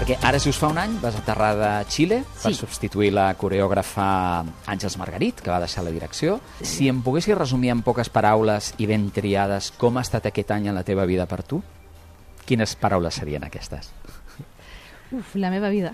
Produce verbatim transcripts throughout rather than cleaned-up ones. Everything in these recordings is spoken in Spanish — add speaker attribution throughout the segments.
Speaker 1: Perquè ara, si us fa un any, vas aterrar de Xile per
Speaker 2: Sí.
Speaker 1: substituir la coreògrafa Àngels Margarit, que va deixar la direcció. Si em poguessis resumir en poques paraules i ben triades com ha estat aquest any en la teva vida per tu, quines paraules serien aquestes?
Speaker 2: Uf, la meva vida.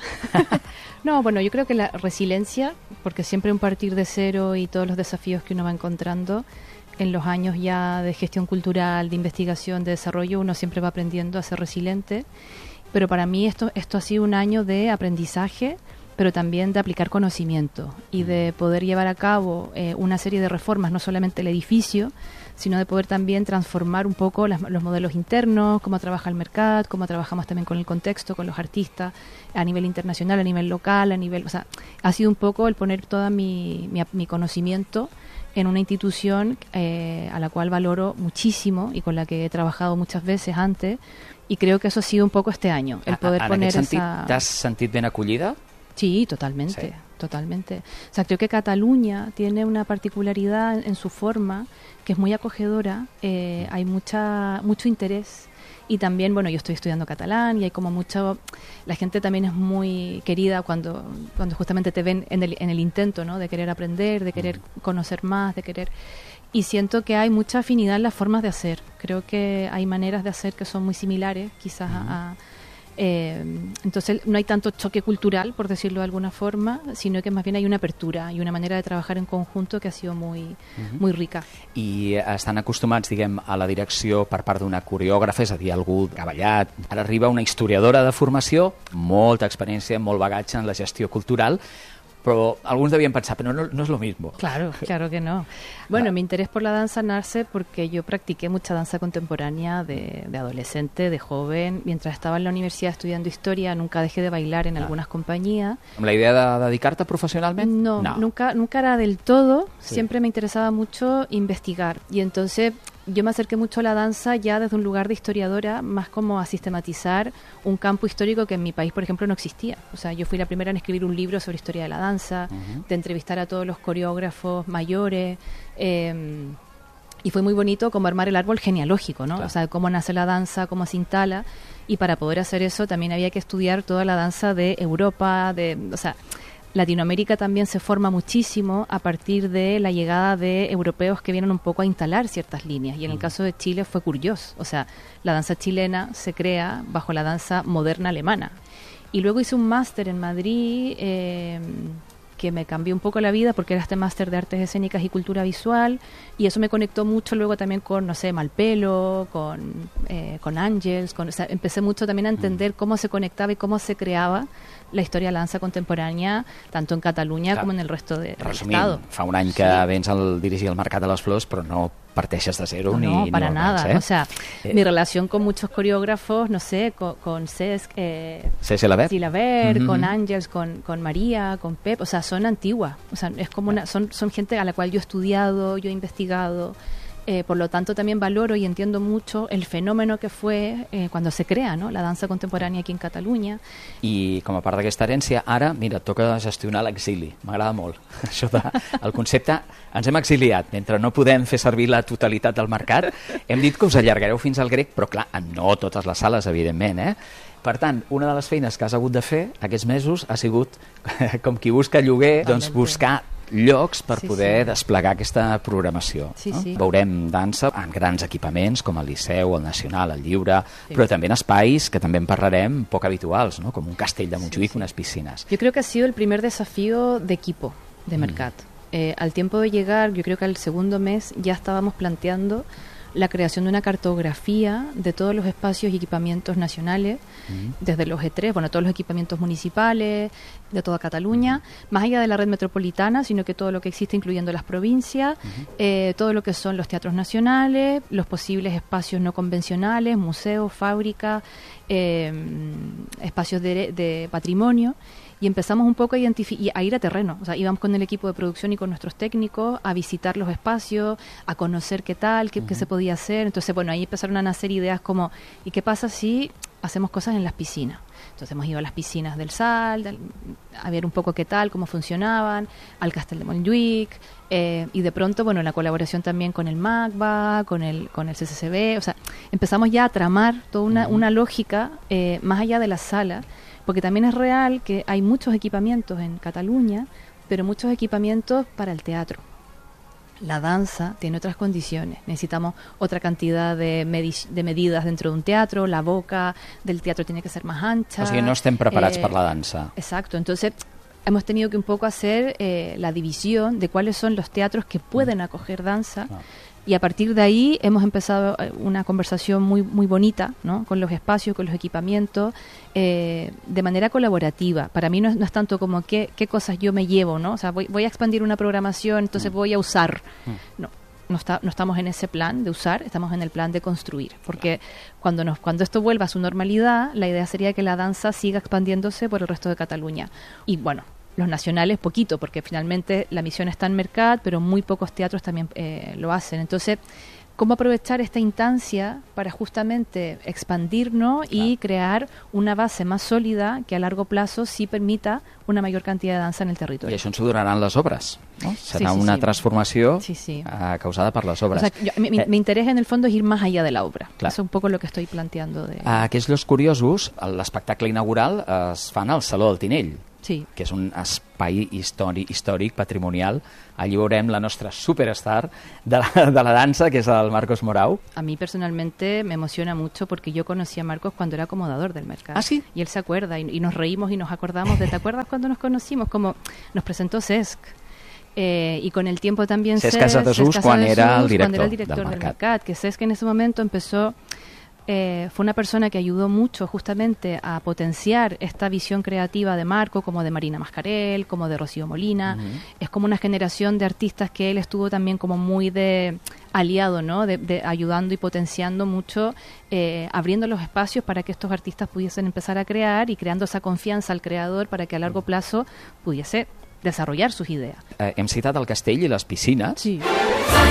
Speaker 2: No, bueno, yo creo que la resiliencia, porque siempre un partir de cero y todos los desafíos que uno va encontrando en los años ya de gestión cultural, de investigación, de desarrollo, uno siempre va aprendiendo a ser resiliente. Pero para mí esto, esto ha sido un año de aprendizaje, pero también de aplicar conocimiento y de poder llevar a cabo eh, una serie de reformas, no solamente el edificio, sino de poder también transformar un poco las, los modelos internos, cómo trabaja el mercado, cómo trabajamos también con el contexto, con los artistas, a nivel internacional, a nivel local, a nivel... O sea, ha sido un poco el poner todo mi, mi, mi conocimiento en una institución eh, a la cual valoro muchísimo y con la que he trabajado muchas veces antes, y creo que eso ha sido un poco este año, el poder
Speaker 1: en
Speaker 2: poner
Speaker 1: aquest sentit,
Speaker 2: esa...
Speaker 1: t'has sentit ben acollida?
Speaker 2: Sí, totalmente,
Speaker 1: Sí.
Speaker 2: totalmente. O sea, creo que Cataluña tiene una particularidad en, en su forma que es muy acogedora, eh, hay mucha mucho interés y también, bueno, yo estoy estudiando catalán y hay como mucho... La gente también es muy querida cuando cuando justamente te ven en el, en el intento, ¿no?, de querer aprender, de querer conocer más, de querer... Y siento que hay mucha afinidad en las formas de hacer. Creo que hay maneras de hacer que son muy similares, quizás uh-huh. a... a Eh, entonces no hay tanto choque cultural, por decirlo de alguna forma, sino que más bien hay una apertura y una manera de trabajar en conjunto que ha sido muy, uh-huh. muy rica.
Speaker 1: I estan acostumats, diguem, a la direcció per part d'una coreògrafa, és a dir, algú que ha ballat. Ara arriba una historiadora de formació, molta experiència, molt bagatge en la gestió cultural, pero algunos debían pensar, pero no, no es lo mismo.
Speaker 2: Claro, claro que no. Bueno, mi interés por la danza nace porque yo practiqué mucha danza contemporánea de, de adolescente, de joven. Mientras estaba en la universidad estudiando historia, nunca dejé de bailar en
Speaker 1: Ah.
Speaker 2: algunas compañías.
Speaker 1: ¿Amb la idea de dedicarte profesionalmente?
Speaker 2: No,
Speaker 1: no.
Speaker 2: Nunca, nunca era del todo.
Speaker 1: Sí.
Speaker 2: Siempre me interesaba mucho investigar. Y entonces yo me acerqué mucho a la danza ya desde un lugar de historiadora, más como a sistematizar un campo histórico que en mi país, por ejemplo, no existía. O sea, yo fui la primera en escribir un libro sobre historia de la danza, uh-huh. de entrevistar a todos los coreógrafos mayores, eh, y fue muy bonito como armar el árbol genealógico, ¿no?
Speaker 1: Claro.
Speaker 2: O sea, cómo nace la danza, cómo se instala, y para poder hacer eso también había que estudiar toda la danza de Europa, de, o sea, Latinoamérica también se forma muchísimo a partir de la llegada de europeos que vienen un poco a instalar ciertas líneas. Y en el caso de Chile fue curioso. O sea, la danza chilena se crea bajo la danza moderna alemana. Y luego hice un máster en Madrid eh, que me cambió un poco la vida porque era este máster de artes escénicas y cultura visual. Y eso me conectó mucho luego también con, no sé, Malpelo, con, eh, con Ángels. Con, o sea, empecé mucho también a entender cómo se conectaba y cómo se creaba la història de la dansa contemporània, tant en Catalunya com en el resto de, del
Speaker 1: Resumint,
Speaker 2: Estado.
Speaker 1: fa un any que sí. vens al dirigir el Mercat de les Flors, però no parteixes de zero
Speaker 2: no,
Speaker 1: ni...
Speaker 2: No, para
Speaker 1: no
Speaker 2: nada.
Speaker 1: abans, eh?
Speaker 2: O sea,
Speaker 1: eh.
Speaker 2: mi relación con muchos coreógrafos, no sé, con, con Cesc, eh,
Speaker 1: Cesc Labert,
Speaker 2: Labert
Speaker 1: mm-hmm.
Speaker 2: con Ángels, con, con María, con Pep, o sea, son antiguas. O sea, es como una, son, son gente a la cual yo he estudiado, yo he investigado. Eh, por lo tanto, también valoro y entiendo mucho el fenómeno que fue eh, cuando se crea, ¿no?, la dansa contemporània aquí en Catalunya.
Speaker 1: I com a part d'aquesta herència, ara, mira, et toca gestionar l'exili. M'agrada molt. Això de, el concepte, ens hem exiliat. Mentre no podem fer servir la totalitat del mercat, hem dit que us allargareu fins al grec, però clar, no totes les sales, evidentment, eh? Per tant, una de les feines que has hagut de fer aquests mesos ha sigut, com qui busca lloguer, doncs buscar llocs per
Speaker 2: sí,
Speaker 1: poder
Speaker 2: sí.
Speaker 1: desplegar aquesta programació.
Speaker 2: Sí,
Speaker 1: no?
Speaker 2: sí.
Speaker 1: Veurem dansa en grans equipaments com el Liceu, el Nacional, el Lliure, sí. però també en espais que també en parlarem poc habituals, ¿no? Com un castell de Montjuïc, sí, sí. unes piscines.
Speaker 2: Yo creo que ha sido el primer desafío de equipo de Mercat. Mm. Eh, al tiempo de llegar, yo creo que al segundo mes ya estábamos planteando la creación de una cartografía de todos los espacios y equipamientos nacionales, uh-huh. desde los E tres, bueno, todos los equipamientos municipales de toda Cataluña, uh-huh. más allá de la red metropolitana, sino que todo lo que existe, incluyendo las provincias, uh-huh. eh, todo lo que son los teatros nacionales, los posibles espacios no convencionales, museos, fábricas, eh, espacios de, de patrimonio. Y empezamos un poco a, identifi- a ir a terreno. O sea, íbamos con el equipo de producción y con nuestros técnicos a visitar los espacios, a conocer qué tal, qué, uh-huh. qué se podía hacer. Entonces, bueno, ahí empezaron a nacer ideas como, ¿y qué pasa si hacemos cosas en las piscinas. Entonces hemos ido a las piscinas del Sal, del, a ver un poco qué tal, cómo funcionaban, al Castel de Montjuïc, eh, y de pronto, bueno, la colaboración también con el MACBA, con el con el C C C B, o sea, empezamos ya a tramar toda una, una lógica eh, más allá de la sala, porque también es real que hay muchos equipamientos en Cataluña, pero muchos equipamientos para el teatro. La danza tiene otras condiciones. Necesitamos otra cantidad de, medi- de medidas dentro de un teatro. La boca del teatro tiene que ser más ancha.
Speaker 1: O sigui, no estem preparats
Speaker 2: eh,
Speaker 1: per la dansa.
Speaker 2: Exacto. Entonces, hemos tenido que un poco hacer eh, la división de cuáles son los teatros que pueden acoger danza.
Speaker 1: Ah.
Speaker 2: Y a partir de ahí hemos empezado una conversación muy muy bonita, ¿no? Con los espacios, con los equipamientos, eh, de manera colaborativa. Para mí no es, no es tanto como qué, qué cosas yo me llevo, ¿no? O sea, voy, voy a expandir una programación, entonces
Speaker 1: Mm.
Speaker 2: voy a usar.
Speaker 1: Mm.
Speaker 2: No, no, está, no estamos en ese plan de usar, estamos en el plan de construir. Porque cuando, nos, cuando esto vuelva a su normalidad, la idea sería que la danza siga expandiéndose por el resto de Cataluña. Y bueno, los nacionales poquito, porque finalmente la misión está en Mercat, pero muy pocos teatros también eh, lo hacen. Entonces, ¿cómo aprovechar esta instancia para justamente expandirnos y crear una base más sólida que a largo plazo sí permita una mayor cantidad de danza en el
Speaker 1: I
Speaker 2: territorio?
Speaker 1: això ens ho duraran les obres, no? Serà
Speaker 2: Sí, sí,
Speaker 1: una
Speaker 2: sí.
Speaker 1: transformació
Speaker 2: Sí, sí.
Speaker 1: eh, causada per les
Speaker 2: O
Speaker 1: obres.
Speaker 2: sea, yo- mi, mi-
Speaker 1: Eh,
Speaker 2: mi interés en el fondo es ir más allá de la obra.
Speaker 1: Clar.
Speaker 2: Eso es un poco lo que estoy planteando. De...
Speaker 1: A aquests Los Curiosos, l'espectacle inaugural es fan al Saló del Tinell,
Speaker 2: Sí.
Speaker 1: que és un espai històric, històric patrimonial. Allí veurem la nostra superstar de la, de la dansa, que és el Marcos Morau.
Speaker 2: A mí personalmente me emociona mucho porque yo conocí a Marcos cuando era acomodador del mercado.
Speaker 1: ¿Ah, sí?
Speaker 2: Y él se acuerda y, y nos reímos y nos acordamos de, ¿te acuerdas cuando nos conocimos? Como nos presentó Cesc. Eh, y con el tiempo también
Speaker 1: Cesc
Speaker 2: Cesc-
Speaker 1: Casadesús,
Speaker 2: Cesc
Speaker 1: quan era el
Speaker 2: Casadesús, cuando era el
Speaker 1: director
Speaker 2: director
Speaker 1: del
Speaker 2: del
Speaker 1: Mercat.
Speaker 2: Mercat, que Cesc en ese momento empezó, eh, fue una persona que ayudó mucho justamente a potenciar esta visión creativa de Marco, como de Marina Mascarell, como de Rocío Molina.
Speaker 1: Ujú.
Speaker 2: Es como una generación de artistas que él estuvo también como muy de aliado, ¿no? De, de ayudando y potenciando mucho, eh, abriendo los espacios para que estos artistas pudiesen empezar a crear y creando esa confianza al creador para que a largo plazo pudiese desarrollar sus ideas.
Speaker 1: Eh, hem citat el castell i les piscines.
Speaker 2: Sí.